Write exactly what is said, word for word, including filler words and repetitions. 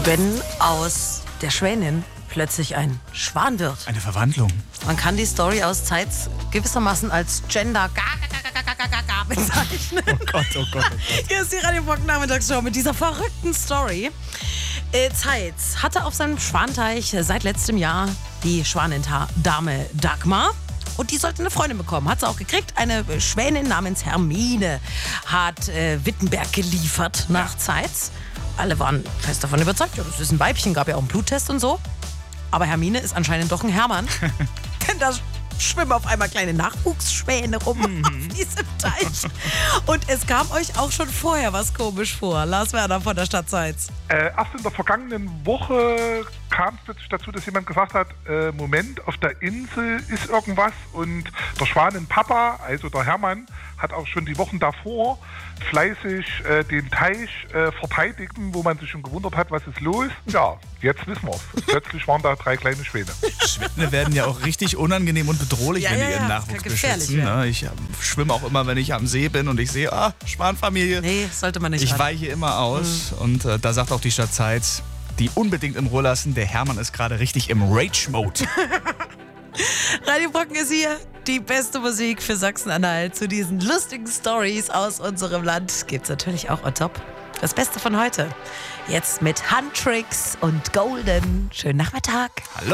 wenn aus der Schwänin plötzlich ein Schwan wird. Eine Verwandlung. Man kann die Story aus Zeitz gewissermaßen als Gender bezeichnen. Oh Gott, oh Gott, oh Gott. Hier ist die Radio Bock Nachmittagsshow mit dieser verrückten Story. Äh, Zeitz hatte auf seinem Schwanteich seit letztem Jahr die Schwanendame Dagmar. Und die sollte eine Freundin bekommen. Hat sie auch gekriegt. Eine Schwänin namens Hermine hat äh, Wittenberg geliefert nach ja. Zeitz. Alle waren fest davon überzeugt. Ja, das ist ein Weibchen, gab ja auch einen Bluttest und so. Aber Hermine ist anscheinend doch ein Hermann. Denn da schwimmen auf einmal kleine Nachwuchsschwäne rum mhm. auf diesem Teich. Und es kam euch auch schon vorher was komisch vor. Lars Werner von der Stadt Zeitz. Äh, erst in der vergangenen Woche kam es plötzlich dazu, dass jemand gesagt hat, äh, Moment, auf der Insel ist irgendwas. Und der Schwanenpapa, also der Hermann, hat auch schon die Wochen davor fleißig äh, den Teich äh, verteidigt, wo man sich schon gewundert hat, was ist los. Ja, jetzt wissen wir es. Plötzlich waren da drei kleine Schwäne. Schwäne werden ja auch richtig unangenehm und bedrohlich, ja, wenn ja, die ihren ja, Nachwuchs beschützen. Ne? Ich äh, schwimme auch immer, wenn ich am See bin und ich sehe, ah, Schwanfamilie. Nee, sollte man nicht. Ich ran. weiche immer aus. Mhm. Und äh, da sagt auch die Stadt Zeitz, die unbedingt in Ruhe lassen. Der Hermann ist gerade richtig im Rage-Mode. Radio Brocken ist hier. Die beste Musik für Sachsen-Anhalt zu diesen lustigen Stories aus unserem Land gibt's natürlich auch on top. Das Beste von heute. Jetzt mit Handtricks und Golden. Schönen Nachmittag. Hallo.